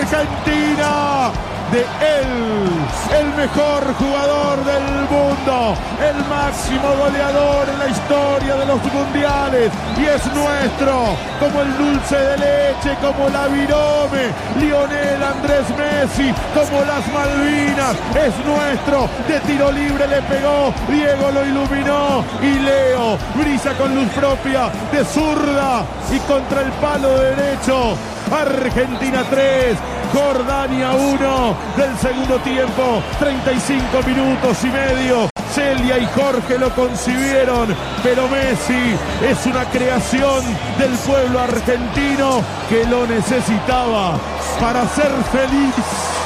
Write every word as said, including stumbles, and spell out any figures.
Argentina, de él, el mejor jugador del mundo, el máximo goleador en la historia de los mundiales, y es nuestro, como el dulce de leche, como la virome, Lionel Andrés Messi, como las Malvinas, es nuestro, de tiro libre le pegó, Diego lo iluminó, y Leo brilla con luz propia, de zurda y contra el palo derecho. Argentina tres, Jordania uno, del segundo tiempo, treinta y cinco minutos y medio. Celia y Jorge lo concibieron, pero Messi es una creación del pueblo argentino que lo necesitaba para ser feliz.